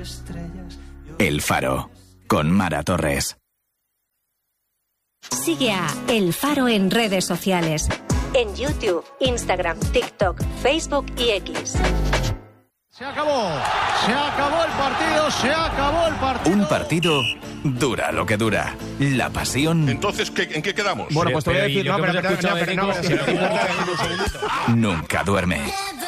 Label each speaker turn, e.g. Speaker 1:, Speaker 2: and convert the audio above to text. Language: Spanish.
Speaker 1: El Faro, con Mara Torres.
Speaker 2: Sigue a El Faro en redes sociales. En YouTube, Instagram, TikTok, Facebook y X.
Speaker 3: Se acabó el partido.
Speaker 1: Un partido dura lo que dura. La pasión.
Speaker 4: Entonces, ¿en qué quedamos?
Speaker 3: Bueno, pues te voy a decir, nunca duerme.